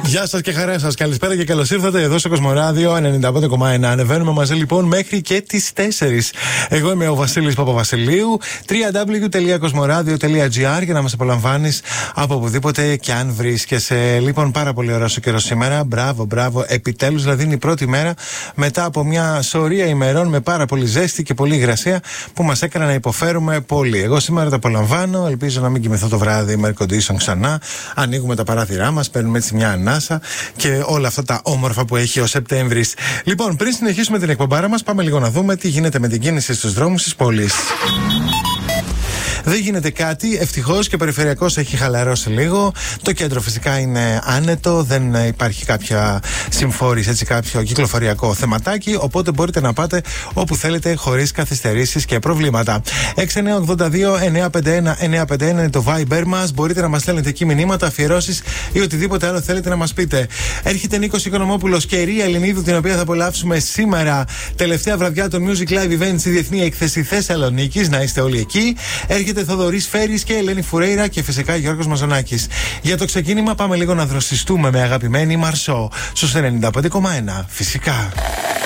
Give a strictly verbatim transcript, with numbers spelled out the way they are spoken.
Γεια σας και χαρά σας. Καλησπέρα και καλώς ήρθατε εδώ στο Κοσμοράδιο ενενήντα πέντε κόμμα ένα. Ανεβαίνουμε μαζί λοιπόν μέχρι και τις τέσσερις. Εγώ είμαι ο Βασίλης Παπαβασιλείου. double-u double-u double-u τελεία κοσμοράδιο τελεία τζι άρ για να μας απολαμβάνεις από οπουδήποτε και αν βρίσκεσαι. Λοιπόν, πάρα πολύ ωραίος ο καιρός σήμερα. Μπράβο, μπράβο. Επιτέλους, δηλαδή είναι η πρώτη μέρα μετά από μια σωρία ημερών με πάρα πολύ ζέστη και πολύ υγρασία που μας έκανε να υποφέρουμε πολύ. Εγώ σήμερα το απολαμβάνω. Ελπίζω να μην κοιμηθώ το βράδυ με air condition ξανά. Ανοίγουμε τα παράθυρά μας, παίρνουμε έτσι μια ανάσα και όλα αυτά τα όμορφα που έχει ο Σεπτέμβρης. Λοιπόν, πριν συνεχίσουμε την εκπομπάρα μας, πάμε λίγο να δούμε τι γίνεται με την κίνηση στους δρόμους της πόλης. Δεν γίνεται κάτι, ευτυχώς, και ο περιφερειακός έχει χαλαρώσει λίγο. Το κέντρο φυσικά είναι άνετο, δεν υπάρχει κάποια συμφόρηση, έτσι, κάποιο κυκλοφοριακό θεματάκι. Οπότε μπορείτε να πάτε όπου θέλετε χωρίς καθυστερήσεις και προβλήματα. έξι εννιά οκτώ δύο εννιά πέντε ένα εννιά πέντε ένα είναι το Viber μας. Μπορείτε να μας στέλνετε εκεί μηνύματα, αφιερώσεις ή οτιδήποτε άλλο θέλετε να μας πείτε. Έρχεται Νίκος Οικονομόπουλος και Ρία Ελληνίδου, την οποία θα απολαύσουμε σήμερα. Τελευταία βραδιά των Music Live Events στη Διεθνή Έκθεση Θεσσαλονίκης. Να είστε όλοι εκεί. Έρχεται Θοδωρής Φέρης και Ελένη Φουρέιρα και φυσικά Γιώργος Μαζονάκης. Για το ξεκίνημα πάμε λίγο να δροσιστούμε με αγαπημένη Μαρσό στους ενενήντα πέντε κόμμα ένα. Φυσικά.